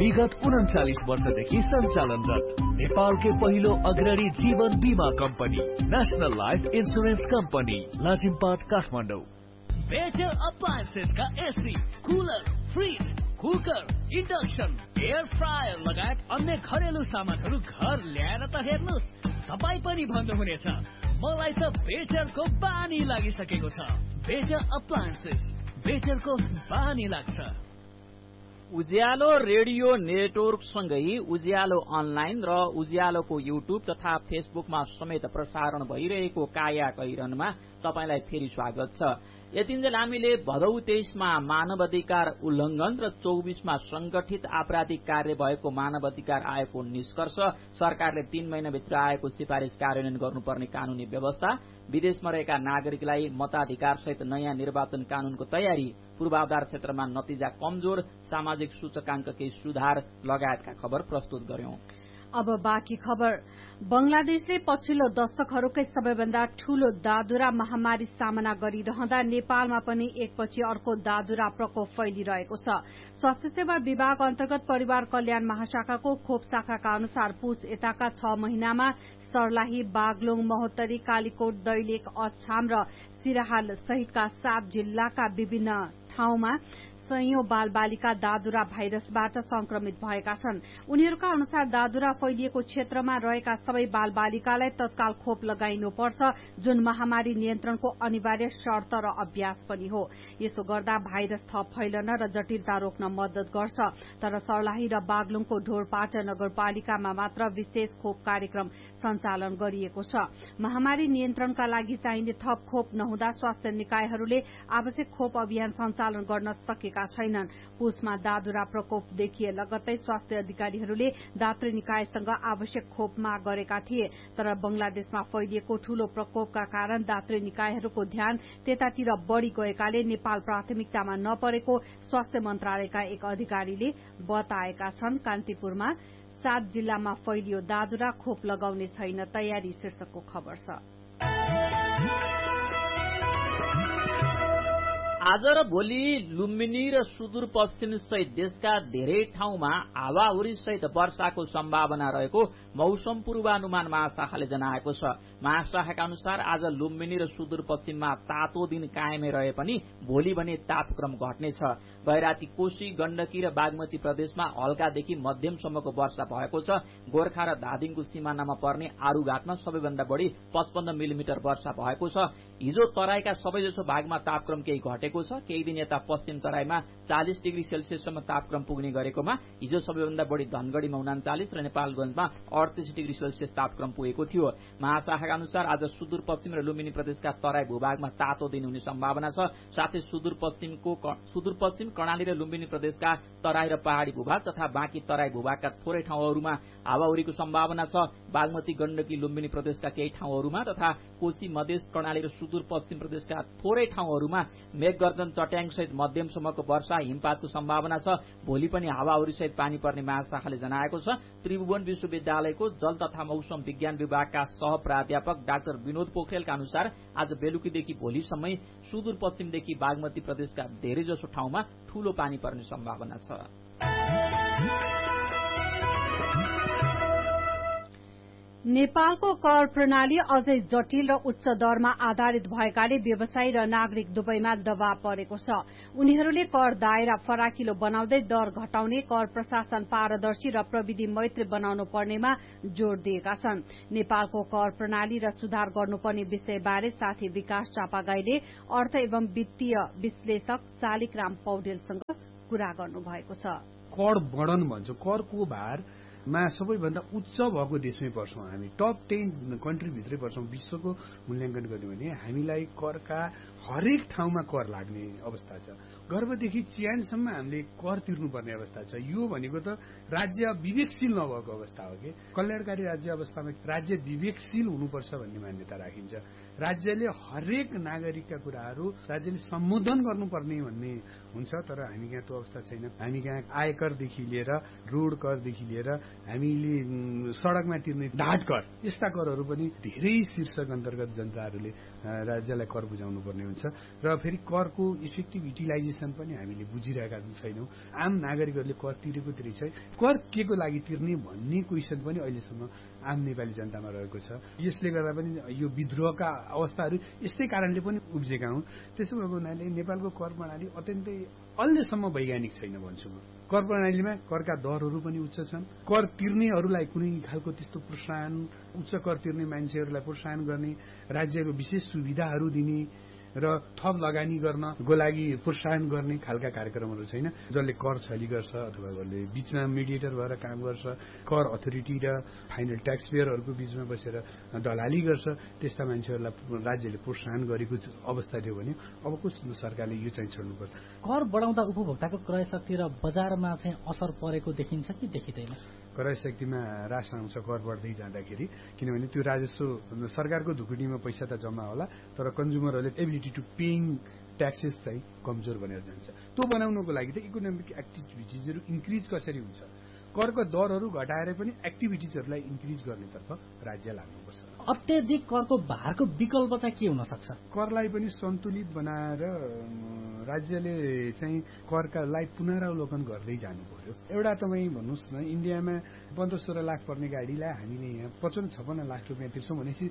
विगत 39 वर्षदेखि सञ्चालनरत नेपालकै पहिलो अग्रणी जीवन बीमा company national life insurance company Lazimpat Kathmandu. Better अप्लायन्सेसका AC, cooler, fridge, cooker, induction, air fryer लगायत अन्य घरेलु सामानहरू घर ल्याएर त हेर्नुहोस्, तपाईँ पनि भन्नुहुनेछ मलाई त बेटरको बानी लागिसकेको छ। बेटर अप्लायन्सेस, बेटरको बानी लाग्छ। उज्यालो रेडियो नेटवर्क सँगै उज्यालो अनलाइन र उज्यालोको युट्युब तथा फेसबुकमा समेत प्रसारण भइरहेको काया कैरनमा तपाईलाई फेरि स्वागत छ। यतिन्जेल हामीले भदौ 23मा मानव अधिकार उल्लंघन र 24मा संगठित आपराधिक कार्य भएको मानव अधिकार आयोगको निष्कर्ष, सरकारले 3 महिनाभित्र आएको सिफारिश कार्यान्वयन गर्नुपर्ने कानूनी व्यवस्था, विदेशमा रहेका नागरिकलाई मताधिकार सहित नयाँ निर्वाचन कानूनको तयारी, पूर्वाधार क्षेत्रमा नतिजा कमजोर, सामाजिक सूचकांक केही सुधार लगायतका खबर प्रस्तुत गर्यौं। अब बाँकी खबर। बंगलादेशले पछिल्लो दशकहरूकै सबैभन्दा ठूलो दादुरा महामारी सामना गरिरहँदा नेपालमा पनि एकपछि अर्को दादुरा प्रकोप फैलिरहेको छ। स्वास्थ्य सेवा विभाग अन्तर्गत परिवार कल्याण महाशाखाको खोप शाखाका अनुसार पुस यताका 6 महिनामा सर्लाही, बागलुङ, महोत्तरी, कालीकोट, दैलेख, अछाम र सिराहाल सहितका 7 जिल्लाका विभिन्न ठाउँमा सयौं बाल बालिका दादुरा भाइरसबाट संक्रमित भएका छन्। उनीहरूका अनुसार दादुरा फैलिएको क्षेत्रमा रहेका सबै बाल बालिकालाई तत्काल खोप लगाइनुपर्छ, जुन महामारी नियन्त्रणको अनिवार्य शर्त र अभ्यास पनि हो। यसो गर्दा भाइरस थप फैलन र जटिलता रोक्न मद्दत गर्छ। तर सर्लाही र बागलुङको ढोरपाटा नगरपालिकामा मात्र विशेष खोप कार्यक्रम सञ्चालन गरिएको छ। महामारी नियन्त्रणका लागि चाहिने थप खोप नहुँदा स्वास्थ्य निकायहरूले आवश्यक खोप अभियान सञ्चालन गर्न सके छैनन्। पुसमा दादुरा प्रकोप देखिए लगत्तै स्वास्थ्य अधिकारीहरूले दात्री निकायसँग आवश्यक खोप माग गरेका थिए। तर बंगलादेशमा फैलिएको ठूलो प्रकोपका कारण दात्री निकायहरूको ध्यान त्यतातिर बढ़ी गएकाले नेपाल प्राथमिकतामा नपरेको स्वास्थ्य मन्त्रालयका एक अधिकारीले बताएका छन्। कान्तिपुरमा 7 जिल्लामा फैलियो दादुरा, खोप लगाउने छैन तयारी शीर्षकको खबर छ। आज र भोलि लुम्बिनी र सुदूरपश्चिम सहित देशका धेरै ठाउँमा हावाहुरी सहित वर्षाको सम्भावना रहेको मौसम पूर्वानुमान महाशाखाले जनाएको छ। महाशाखाका अनुसार आज लुम्बिनी र सुदूरपश्चिममा तातो दिन कायमै रहे पनि भोलि भने तापक्रम घट्नेछ। गैराती, कोशी, गण्डकी र बागमती प्रदेशमा हल्कादेखि मध्यमसम्मको वर्षा भएको छ। गोर्खा र धादिङको सिमानामा पर्ने आरूघाटमा सबैभन्दा बढ़ी 55 मिलिमिटर वर्षा भएको छ। हिजो तराईका सबैजसो भागमा तापक्रम केही घटेको छ। केही दिन यता पश्चिम तराईमा 40 डिग्री सेल्सियससम्म तापक्रम पुग्ने गरेकोमा हिजो सबैभन्दा बढ़ी धनगढ़ीमा 39 र नेपालगंजमा 38 डिग्री सेल्सियस तापक्रम पुगेको थियो। महाशाखाका अनुसार आज सुदूरपश्चिम र लुम्बिनी प्रदेशका तराई भूभागमा तातो दिन हुने सम्भावना छ। साथै सुदूरपश्चिम कर्णाली र लुम्बिनी प्रदेशका तराई र पहाड़ी भूभाग तथा बाँकी तराई भूभागका थोरै ठाउँहरूमा हावाहुरीको सम्भावना छ। बागमती, गण्डकी, लुम्बिनी प्रदेशका केही ठाउँहरूमा तथा कोशी, मधेस, कर्णाली र सुदूरपश्चिम प्रदेशका थोरै ठाउँहरूमा मेघगर्जन, चट्याङ सहित मध्यमसम्मको वर्षा, हिमपातको सम्भावना छ। भोलि पनि हावाहुरी सहित पानी पर्ने महाशाखाले जनाएको छ। त्रिभुवन विश्वविद्यालयको जल तथा मौसम विज्ञान विभागका सह प्राध्यापक डाक्टर विनोद पोखरेलका अनुसार आज बेलुकीदेखि भोलिसम्मै सुदूरपश्चिमदेखि बागमती प्रदेशका धेरैजसो ठाउँमा ठूलो पानी पर्ने सम्भावना छ। नेपालको कर प्रणाली अझै जटिल र उच्च दरमा आधारित भएकाले व्यवसायी र नागरिक दुवैमा दबाव परेको छ। उनीहरूले कर दायरा फराकिलो बनाउँदै दर घटाउने, कर प्रशासन पारदर्शी र प्रविधि मैत्री बनाउनु पर्नेमा जोड़ दिएका छन्। नेपालको कर प्रणाली र सुधार गर्नुपर्ने विषयबारे साथी विकास चापागाईले अर्थ एवं वित्तीय विश्लेषक शालिग्राम पौडेलसँग कुरा गर्नुभएको छ। कर बढन भन्छ, करको भारमा सबैभन्दा उच्च भएको देशमै पर्छौं हामी। टप 10 कन्ट्रीभित्रै पर्छौं। विश्वको मूल्याङ्कन गर्ने भने हामीलाई करका हरेक ठाउँमा कर लाग्ने अवस्था छ। गर्भदेखि चियानसम्म हामीले कर तिर्नुपर्ने अवस्था छ। यो भनेको त राज्य विवेकशील नभएको अवस्था हो कि कल्याणकारी राज्य अवस्थामा राज्य विवेकशील हुनुपर्छ भन्ने मान्यता राखिन्छ। राज्यले हरेक नागरिकका कुराहरू राज्यले सम्बोधन गर्नुपर्ने भन्ने हुन्छ, तर हामी कहाँ त्यो अवस्था छैन। हामी कहाँ आयकरदेखि लिएर रोड करदेखि लिएर हामीले सडकमा तिर्ने ढाट कर, यस्ता करहरू पनि धेरै शीर्षक अन्तर्गत जनताहरूले राज्यलाई कर बुझाउनु पर्ने हुन्छ र फेरि करको इफेक्टिभ युटिलाइजेसन पनि हामीले बुझिरहेका छैनौँ। आम नागरिकहरूले कर तिरेको तिरै छ, कर के को लागि तिर्ने भन्ने क्वेसन पनि अहिलेसम्म आम नेपाली जनतामा रहेको छ। यसले गर्दा पनि यो विद्रोहका अवस्थाहरू यस्तै कारणले पनि उब्जेका हुन्। त्यसो भएको हुनाले नेपालको कर प्रणाली अत्यन्तै अहिलेसम्म वैज्ञानिक छैन भन्छु म। कर प्रणालीमा करका दरहरू पनि उच्च छन्। कर तिर्नेहरूलाई कुनै खालको त्यस्तो प्रोत्साहन, उच्च कर तिर्ने मान्छेहरूलाई प्रोत्साहन गर्ने, राज्यको विशेष सुविधाहरू दिने र थप लगानी गर्नको लागि प्रोत्साहन गर्ने खालका कार्यक्रमहरू छैन। जसले कर छली गर्छ अथवा जसले बीचमा मिडिएटर भएर काम गर्छ, कर अथोरिटी र फाइनल ट्याक्स पेयरहरूको बीचमा बसेर दलाली गर्छ, त्यस्ता मान्छेहरूलाई राज्यले प्रोत्साहन गरेको अवस्था थियो भने अब कुन सरकारले यो चाहिँ छोड्नुपर्छ। कर बढाउँदा उपभोक्ताको क्रय शक्ति र बजारमा चाहिँ असर परेको देखिन्छ कि देखिँदैन? क्रय शक्तिमा ह्रास आउँछ कर बढ्दै जाँदाखेरि, किनभने त्यो राजस्व सरकारको धुकुटीमा पैसा त जम्मा होला, तर कन्ज्युमरहरूले एबिलिटी टु पेइङ ट्याक्सेस चाहिँ कमजोर बनेर जान्छ। त्यो बनाउनको लागि त इकोनोमिक एक्टिभिटिजहरू इन्क्रिज कसरी हुन्छ, करको दरहरू घटाएर पनि एक्टिभिटिजहरूलाई इन्क्रिज गर्नेतर्फ राज्य लाग्नुपर्छ। अत्याधिक करको भारको विकल्प चाहिँ के हुन सक्छ? करलाई पनि सन्तुलित बनाएर राज्यले चाहिँ करकालाई पुनरावलोकन गर्दै जानु पर्यो। एउटा तपाईँ भन्नुहोस् न, इन्डियामा 15-16 लाख पर्ने गाडीलाई हामीले यहाँ 55-56 लाख रुपियाँ तिर्छौँ भनेपछि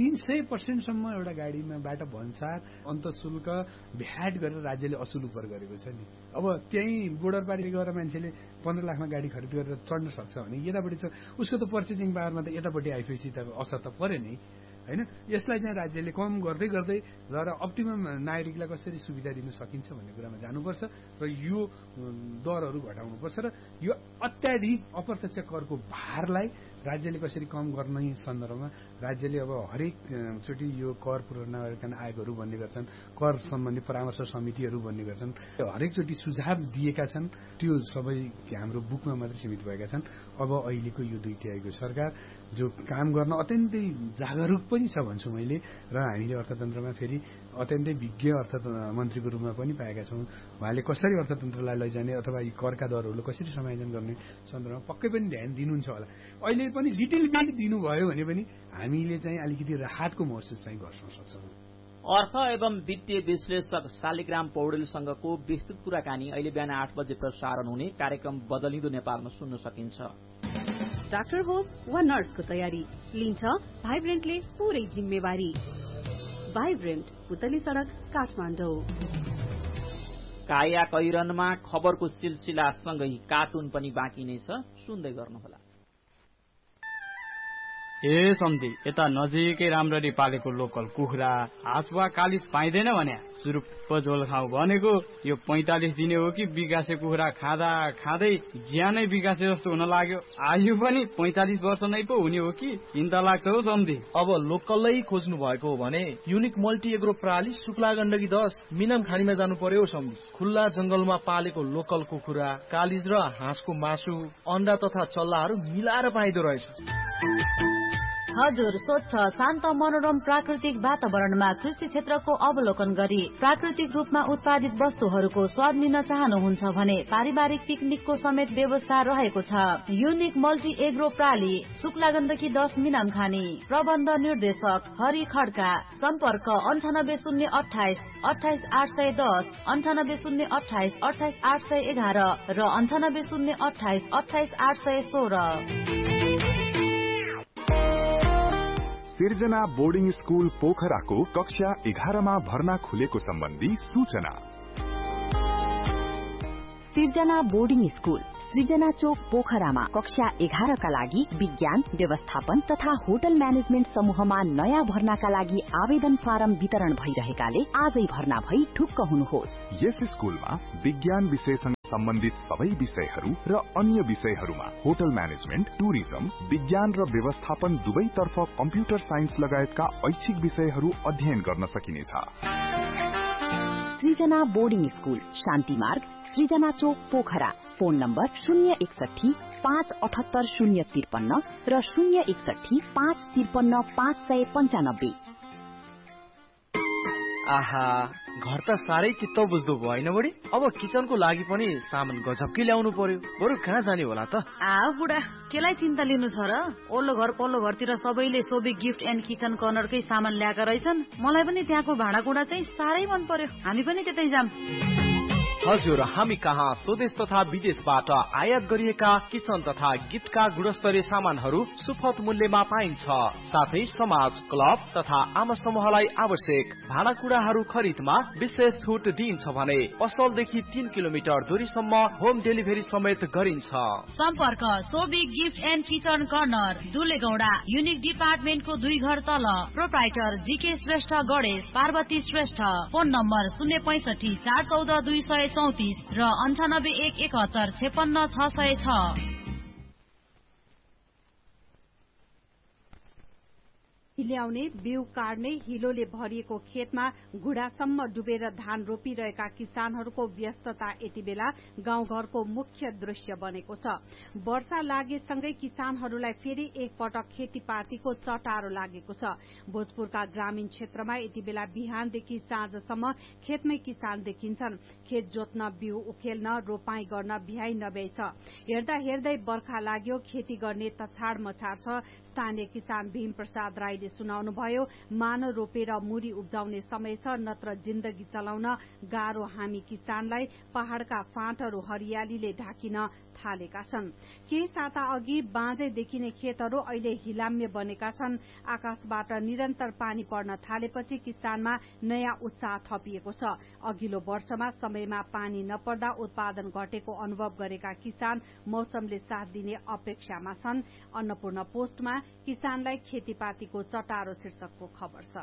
300% एउटा गाडीमाबाट भन्सार अन्तशुल्क भ्याट गरेर राज्यले असुल उपर गरेको छ नि। अब त्यही बोर्डर पारि गएर मान्छेले 15 लाखमा गाडी खरिद गरेर चढ्न सक्छ भने यतापट्टि छ उसको त पर्चेसिङ पावरमा त यतापट्टि आइसकेपछि त असर त पर्यो नि, होइन? यसलाई चाहिँ राज्यले कम गर्दै गर्दै र अप्टिमम नागरिकलाई कसरी सुविधा दिन सकिन्छ भन्ने कुरामा जानुपर्छ र यो दरहरू घटाउनुपर्छ र यो अत्याधिक अप्रत्यक्ष करको भारलाई राज्यले कसरी कम गर्ने सन्दर्भमा राज्यले अब हरेक चोटि यो कर पुनर्नागरिकन आयोगहरू भन्ने गर्छन्, कर सम्बन्धी परामर्श समितिहरू भन्ने गर्छन्, हरेक चोटि सुझाव दिएका छन्। त्यो सबै हाम्रो बुकमा मात्रै सीमित भएका छन्। अब अहिलेको यो 2 तिहाईको सरकार जो काम गर्न अत्यन्तै जागरुक पनि छ भन्छु मैले, र हामीले अर्थतन्त्रमा फेरि अत्यन्तै विज्ञ अर्थमन्त्रीको रूपमा पनि पाएका छौँ। उहाँले कसरी अर्थतन्त्रलाई लैजाने अथवा यी करका दरहरू कसरी समायोजन गर्ने सन्दर्भमा पक्कै पनि ध्यान दिनुहुन्छ होला। अहिले पनि लिटिल बिट दिनुभयो भने पनि हामीले चाहिँ अलिकति राहतको महसुस चाहिँ गर्न सक्छौँ। अर्थ एवं वित्तीय विश्लेषक शालिग्राम पौडेलसँगको विस्तृत कुराकानी अहिले बिहान 8 बजे प्रसारण हुने कार्यक्रम बदलिँदो नेपालमा सुन्न सकिन्छ। डाक्टर होस् वा नर्सको तयारी लिन्छ भाइब्रेन्टले पूरै जिम्मेवारी। भाइब्रेन्ट, पुतली सडक, काठमाडौँ। काया कैरनमा खबरको सिलसिला सँगै कार्टुन पनि बाँकी नै छ, सुन्दै गर्नुहोला। ए सम्धी, यता नजिकै राम्ररी पालेको लोकल कुखुरा, हाँस वा कालिज पाइँदैन भने सुरुप्प झोल खाऊ भनेको यो 45 दिने हो कि विकासे कुखुरा खाँदा खाँदै ज्यानै विकासे जस्तो हुन लाग्यो। आयु पनि 45 वर्ष नै पो हुने हो कि चिन्ता लाग्छ हौ सम्धी। अब लोकलै खोज्नु भएको हो भने युनिक मल्टी एग्रो प्रणाली शुक्ला गण्डकी 10 मिनाम खानीमा जानु पर्यो सम्धी। खुल्ला जंगलमा पालेको लोकल कुखुरा, कालिज र हाँसको मासु, अन्डा तथा चल्लाहरू मिलाएर पाइदो रहेछ। हजुर, स्वच्छ शान्त मनोरम प्राकृतिक वातावरणमा कृषि क्षेत्रको अवलोकन गरी प्राकृतिक रूपमा उत्पादित वस्तुहरूको स्वाद लिन चाहनुहुन्छ भने पारिवारिक पिकनिकको समेत व्यवस्था रहेको छ। Unique multi agro प्राली, Shukla Gandaki 10 मिनाम खानी। प्रबन्ध निर्देशक हरि खड्का। सम्पर्क 98028 28810, 98028 28811 र 98028 28816। सिर्जना बोर्डिङ स्कूल पोखराको कक्षा 11मा भर्ना खुलेको सम्बन्धी सूचना। सिर्जना बोर्डिङ स्कूल सृजना चोक पोखरामा कक्षा 11 का लागि विज्ञान, व्यवस्थापन तथा होटल म्यानेजमेन्ट समूहमा नयाँ भर्नाका लागि आवेदन फारम वितरण भइरहेकाले आजै भर्ना भई ढुक्क हुनुहोस्। यस स्कूलमा विज्ञान विषयसँग सम्बन्धित सबै विषयहरू र अन्य विषयहरूमा होटल म्यानेजमेन्ट, टुरिज्म, विज्ञान र व्यवस्थापन दुवैतर्फ कम्प्युटर साइन्स लगायतका ऐच्छिक विषयहरू अध्ययन गर्न सकिनेछ। सृजना बोर्डिङ स्कूल, शान्ति मार्ग, सृजना चोक पोखरा। फोन नम्बर 061 578 053 र 061 553 595। आहा, घर त साह्रै चित्त बुझ्दो भयो होइन बढी? अब किचनको लागि पनि सामान गजबकै ल्याउनु पर्यो। बरु कहाँ जाने होला त? बुढा, केलाई चिन्ता लिनु छ र? ओल्लो घर पल्लो घरतिर सबैले सोबी गिफ्ट एन्ड किचन कर्नरकै सामान ल्याएका रहेछन्। मलाई पनि त्यहाँको भाँडाकुँडा चाहिँ साह्रै मन पर्यो। हामी पनि त्यतै जाम। हजुर, हामी कहाँ स्वदेश तथा विदेशबाट आयात गरिएका किचन तथा गिफ्टका गुणस्तरीय सामानहरू सुपथ मूल्यमा पाइन्छ। साथै समाज, क्लब तथा आम समूहलाई आवश्यक भाँडाकुँडाहरू खरिदमा विशेष छुट दिइन्छ भने पसलदेखि 3 किलोमिटर दूरीसम्म होम डेलिभरी समेत गरिन्छ। सम्पर्क Sobi gift and kitchen corner, दुलेगौडा, unique डिपार्टमेन्टको 2 घर तल। Proprietor GK Shrestha Ganesh, Parvati Shrestha. Phone number 065 414 234 र 98 171 56 606। हिल्याउने, बिउ काट्ने, हिलोले भरिएको खेतमा घुँडासम्म डुबेर धान रोपिरहेका किसानहरूको व्यस्तता यति बेला गाउँघरको मुख्य दृश्य बनेको छ। वर्षा लागेसँगै किसानहरूलाई फेरि एकपटक खेतीपातीको चटारो लागेको छ। भोजपुरका ग्रामीण क्षेत्रमा यति बेला बिहानदेखि साँझसम्म खेतमै किसान देखिन्छन्। खेत जोत्न, बिउ उखेल्न, रोपाई गर्न भ्याइ नभ्याइ छ। हेर्दा हेर्दै बर्खा लाग्यो, खेती गर्ने तछाड मछाड छ। स्थानीय किसान भीम प्रसाद राईले सुनाउनुभयो, मानो रोपेर मुरी उब्जाउने समय छ, नत्र जिन्दगी चलाउन गाह्रो। हामी किसानलाई पहाड़का फाँटहरू हरियालीले ढाकिन थालेका छन्। केही साता अघि बाँझै देखिने खेतहरू अहिले हिलाम्य बनेका छन्। आकाशबाट निरन्तर पानी पर्न थालेपछि किसानमा नयाँ उत्साह थपिएको छ। अघिल्लो वर्षमा समयमा पानी नपर्दा उत्पादन घटेको अनुभव गरेका किसान मौसमले साथ दिने अपेक्षामा छन्। अन्नपूर्ण पोस्टमा किसानलाई खेतीपातीको चटारो शीर्षकको खबर छ।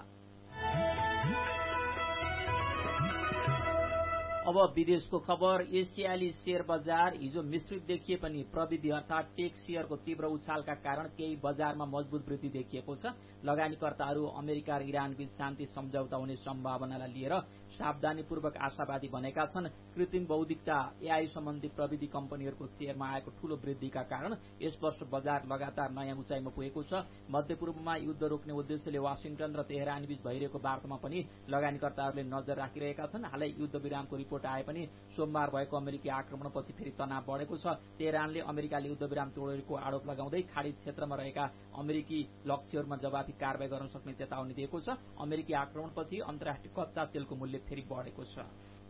अब विदेशको खबर। एसियाली शेयर बजार हिजो मिश्रित देखिए पनि प्रविधि अर्थात टेक शेयरको तीव्र उछालका कारण केही बजारमा मजबुत वृद्धि देखिएको छ। लगानीकर्ताहरू अमेरिका र इरान बीच शान्ति सम्झौता हुने सम्भावनालाई लिएर सावधानीपूर्वक आशावादी बनेका छन्। कृत्रिम बौद्धिकता एआई सम्बन्धी प्रविधि कम्पनीहरूको शेयरमा आएको ठूलो वृद्धिका कारण यस वर्ष बजार लगातार नयाँ उचाइमा पुगेको छ। मध्यपूर्वमा युद्ध रोक्ने उद्देश्यले वाशिंटन र तेहरान बीच भइरहेको वार्तामा पनि लगानीकर्ताहरूले नजर राखिरहेका छन्। हालै युद्ध विरामको रिपोर्ट आए पनि सोमबार भएको अमेरिकी आक्रमणपछि फेरि तनाव बढेको छ। तेहरानले अमेरिकाले युद्ध विराम तोडेको आरोप लगाउँदै खाडी क्षेत्रमा रहेका अमेरिकी लक्ष्यहरूमा जवाफी कारवाही गर्न सक्ने चेतावनी दिएको छ। अमेरिकी आक्रमणपछि अन्तर्राष्ट्रिय कच्चा तेलको मूल्य फेरि बढेको छ।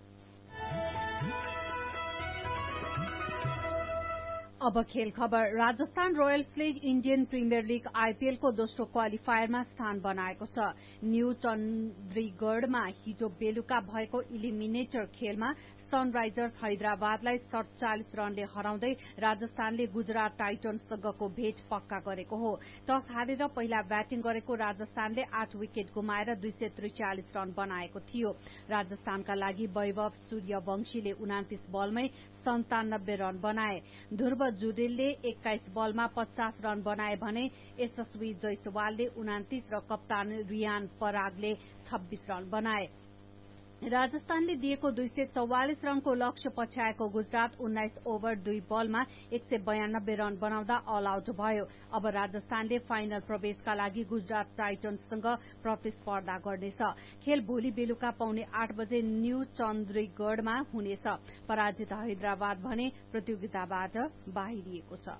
अब खेल खबर। Rajasthan रोयल्सले Indian premier league IPL को दोस्रो क्वालिफायरमा स्थान बनाएको छ। न्यू चन्द्रीगढ़मा हिजो बेलुका भएको इलिमिनेटर खेलमा सनराइजर्स हैदराबादलाई 47 रनले हराउँदै राजस्थानले गुजरात टाइटन्ससँगको भेट पक्का गरेको हो। टस हारेर पहिला ब्याटिङ गरेको राजस्थानले 8 विकेट गुमाएर 243 रन बनाएको थियो। राजस्थानका लागि वैभव सूर्यवंशीले 29 बलमै 97 रन बनाए। ध्रुव जुरेलले 21 बलमा 50 रन बनाए भने यशस्वी जयसवालले 29 र कप्तान रियान परागले 26 रन बनाए। राजस्थानले दिएको 244 रनको लक्ष्य पछ्याएको गुजरात 19 ओभर 2 बलमा 192 रन बनाउँदा अल आउट भयो। अब राजस्थानले फाइनल प्रवेशका लागि गुजरात टाइटन्ससँग प्रतिस्पर्धा गर्नेछ। खेल भोलि बेलुका पौने 8 बजे न्यू चन्द्रीगढ़मा हुनेछ। पराजित हैदराबाद भने प्रतियोगिताबाट बाहिरिएको छ।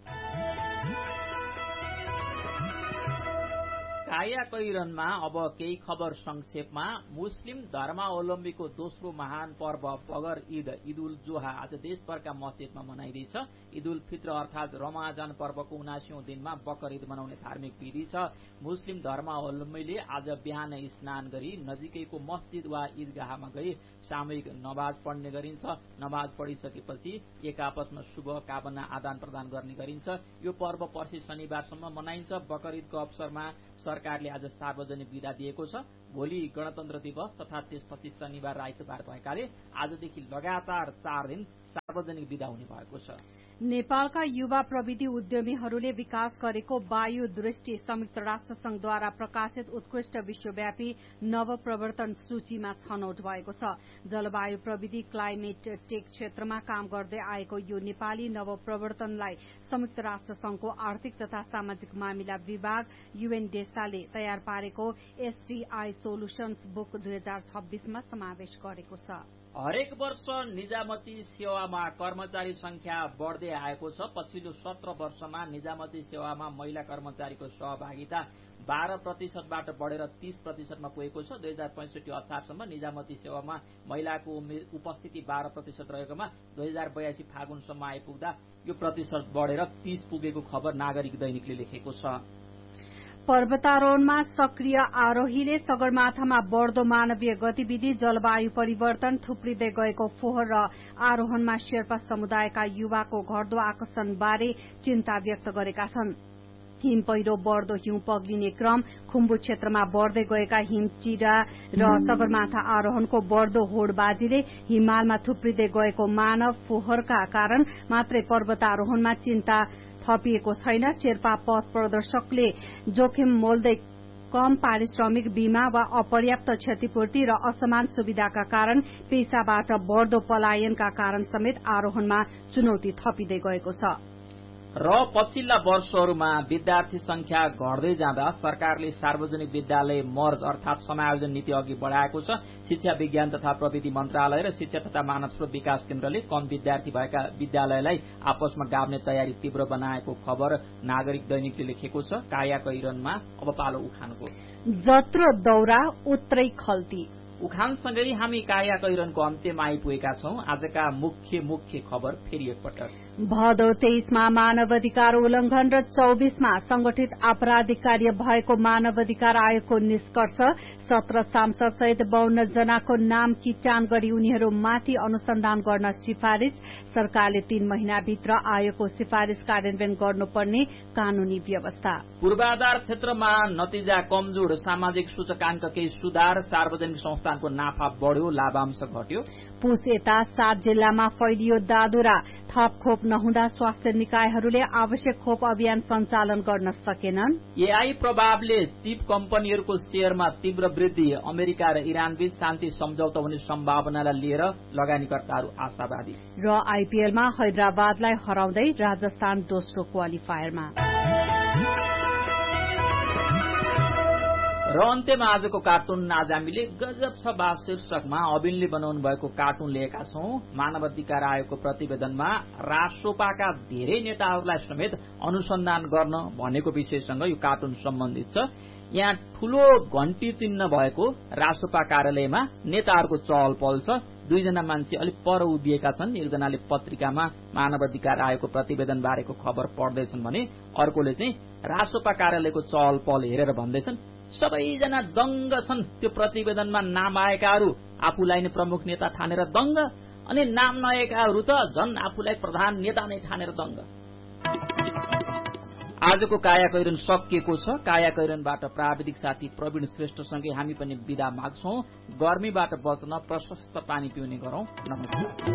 कायाकैरनमा अब केही खबर संक्षेपमा। मुस्लिम धर्मावलम्बीको दोस्रो महान पर्व बगर ईद उल जोहा आज देशभरका मस्जिदमा मनाइँदैछ। ईद उल फित्र अर्थात रमजान पर्वको 79औं दिनमा बकर ईद मनाउने धार्मिक विधि छ। मुस्लिम धर्मावलम्बीले आज बिहान स्नान गरी नजिकैको मस्जिद वा ईदगाहमा गई सामूहिक नमाज पढ्ने गरिन्छ। नमाज पढिसकेपछि एक आपसमा शुभ कामना आदान प्रदान गर्ने गरिन्छ। यो पर्व पर्सि शनिबारसम्म मनाइन्छ। बकर ईदको अवसरमा सरकारले आज सार्वजनिक विदा दिएको छ। भोलि गणतन्त्र दिवस तथा त्यसपछि शनिबार र आइतबार भएकाले आजदेखि लगातार 4 दिन सार्वजनिक विदा हुने भएको छ। नेपालका युवा प्रविधि उद्यमीहरूले विकास गरेको वायु दृष्टि संयुक्त राष्ट्र संघद्वारा प्रकाशित उत्कृष्ट विश्वव्यापी नवप्रवर्तन सूचीमा छनौट भएको छ। जलवायु प्रविधि क्लाइमेट टेक क्षेत्रमा काम गर्दै आएको यो नेपाली नवप्रवर्तनलाई संयुक्त राष्ट्र संघको आर्थिक तथा सामाजिक मामिला विभाग UNDESA तयार पारेको STI सोल्युशन्स बुक 2026 मा समावेश गरेको छ। हरेक वर्ष निजामती सेवामा कर्मचारी संख्या बढ्दै आएको छ। पछिल्लो 17 वर्षमा निजामती सेवामा महिला कर्मचारीको सहभागिता 12% बढेर 30% मा पुगेको छ। 2065-68सम्म निजामती सेवामा महिलाको उपस्थिति 12% रहेकोमा 2082 फागुनसम्म आइपुग्दा यो प्रतिशत बढेर 30 पुगेको खबर नागरिक दैनिकले लेखेको छ। पर्वतारोहणमा सक्रिय आरोहीले सगरमाथामा बढ़दो मानवीय गतिविधि, जलवायु परिवर्तन, थुप्रिँदै गएको फोहोर र आरोहणमा शेर्पा समुदायका युवाको घट्दो आकर्षणबारे चिन्ता व्यक्त गरेका छन्। हिम पहिरो, बढ़दो हिउँ पग्लिने क्रम, खुम्बु क्षेत्रमा बढ़दै गएका हिमचिरा र सगरमाथा आरोहणको बढ़दो होडबाजीले हिमालमा थुप्रिँदै गएको मानव फोहोरका कारण मात्रै पर्वतारोहणमा चिन्ता थपिएको छैन। शेर्पा पथ प्रदर्शकले जोखिम मोल्दै कम पारिश्रमिक बीमा वा अपर्याप्त क्षतिपूर्ति र असमान सुविधाका कारण पेशाबाट बढ़दो पलायनका कारण समेत आरोहणमा चुनौती थपिँदै गएको छ। र पछिल्ला वर्षहरूमा विद्यार्थी संख्या घट्दै जाँदा सरकारले सार्वजनिक विद्यालय मर्ज अर्थात समायोजन नीति अघि बढ़ाएको छ। शिक्षा विज्ञान तथा प्रविधि मन्त्रालय र शिक्षा तथा मानव स्रोत विकास केन्द्रले कम विद्यार्थी भएका विद्यालयलाई आपसमा गाड्ने तयारी तीव्र बनाएको खबर नागरिक दैनिकले लेखेको छ। काया कैरनमा अब पालो उखानको। जत्रो दौरा उत्रै खल्ती। उखानसँगै हामी काया कैरनको अन्त्यमा आइपुगेका छौं। आजका मुख्य खबर फेरि एकपटक। भदौ 23मा मानवाधिकार उल्लंघन र 24मा संगठित आपराधिक कार्य भएको मानवाधिकार आयोगको निष्कर्ष। 17 सांसद सहित 52 जनाको नाम किटान गरी उनीहरूमाथि अनुसन्धान गर्न सिफारिश। सरकारले 3 महिनाभित्र आयोगको सिफारिश कार्यान्वयन गर्नुपर्ने कानूनी व्यवस्था। पूर्वाधार क्षेत्रमा नतिजा कमजोर, सामाजिक सूचकाङ्ककै सुधार, सार्वजनिक संस्थानको नाफा बढ़्यो, लाभांश घट्यो। पुस यता 7 जिल्लामा फैलियो दादुरा। थप खोप नहुँदा स्वास्थ्य निकायहरूले आवश्यक खोप अभियान सञ्चालन गर्न सकेनन्। एआई प्रभावले चिप कम्पनीहरूको शेयरमा तीव्र वृद्धि। अमेरिका र इरानबीच शान्ति सम्झौता हुने सम्भावनालाई लिएर लगानीकर्ताहरू आशावादी। र आईपीएलमा हैदराबादलाई हराउँदै राजस्थान दोस्रो क्वालिफायरमा। र अन्त्यमा आजको कार्टुन आज हामीले गजब छ बा शीर्षकमा अबिनले बनाउनु भएको कार्टुन लिएका छौं। मानवाधिकार आयोगको प्रतिवेदनमा रासोपाका धेरै नेताहरूलाई समेत अनुसन्धान गर्न भनेको विषयसँग यो कार्टुन सम्बन्धित छ। यहाँ ठूलो घण्टी चिन्ह भएको रासोपा कार्यालयमा नेताहरूको चहल पहल छ। 2 जना मान्छे अलिक पर उभिएका छन्। एकजनाले पत्रिकामा मानवाधिकार आयोगको प्रतिवेदन बारेको खबर पढ्दैछन् भने अर्कोले चाहिँ रासोपा कार्यालयको चहल पहल हेरेर भन्दैछन् सबैजना दंग छन्। त्यो प्रतिवेदनमा नाम आएकाहरू आफूलाई नै प्रमुख नेता ठानेर दंग, अनि नाम नआएकाहरू त झन् आफूलाई प्रधान नेता नै ठानेर दंग। आजको काया कैरन सकिएको छ। काया कैरनबाट प्राविधिक साथी प्रवीण श्रेष्ठसँगै हामी पनि बिदा माग्छौं। गर्मीबाट बच्न प्रशस्त पानी पिउने गरौं। नमस्कार।